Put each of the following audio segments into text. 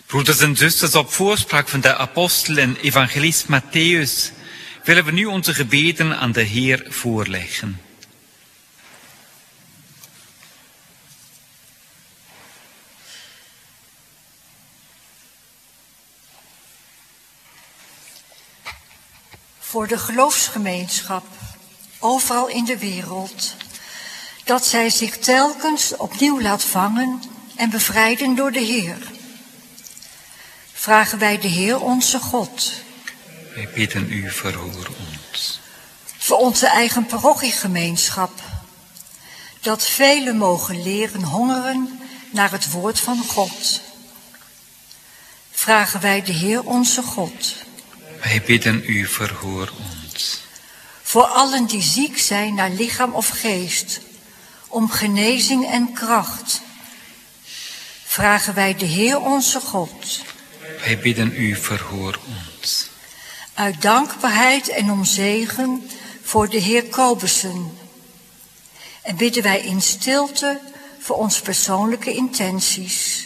Broeders en zusters, op voorspraak van de apostel en evangelist Matthäus willen we nu onze gebeden aan de Heer voorleggen. Voor de geloofsgemeenschap, overal in de wereld, dat zij zich telkens opnieuw laat vangen en bevrijden door de Heer. Vragen wij de Heer onze God. Wij bidden u, verhoor ons. Voor onze eigen parochiegemeenschap, dat velen mogen leren hongeren naar het woord van God. Vragen wij de Heer onze God. Wij bidden u, verhoor ons. Voor allen die ziek zijn naar lichaam of geest, om genezing en kracht. Vragen wij de Heer onze God. Wij bidden u, verhoor ons. Uit dankbaarheid en om zegen voor de Heer Kobussen. En bidden wij in stilte voor onze persoonlijke intenties.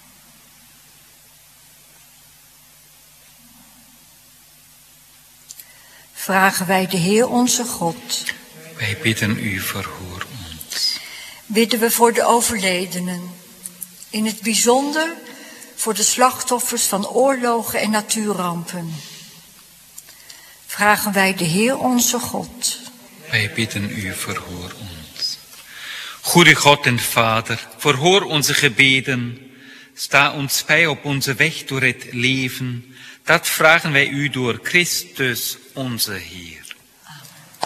Vragen wij de Heer onze God. Wij bidden u, verhoor ons. Bidden we voor de overledenen. In het bijzonder voor de slachtoffers van oorlogen en natuurrampen. Vragen wij de Heer onze God. Wij bidden u, verhoor ons. Goede God en Vader, verhoor onze gebeden. Sta ons bij op onze weg door het leven. Dat vragen wij u door Christus onze Heer.